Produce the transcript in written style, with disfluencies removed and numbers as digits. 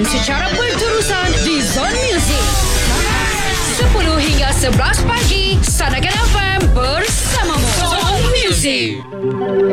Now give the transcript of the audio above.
secara berterusan di Zone Music. 10 hingga 11 pagi, Sanakan FM bersamamu. Zone Music.